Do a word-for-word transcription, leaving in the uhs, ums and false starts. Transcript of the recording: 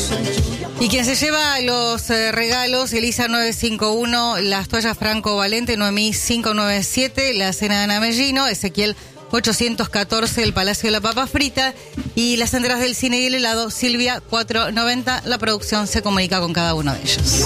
Y quien se lleva los eh, regalos, Elisa nueve cinco uno, las toallas Franco Valente, Noemí cinco nueve siete, la cena de Ana Mellino, Ezequiel ochocientos catorce, el Palacio de la Papa Frita, y las entradas del cine y el helado, Silvia cuatrocientos noventa. La producción se comunica con cada uno de ellos.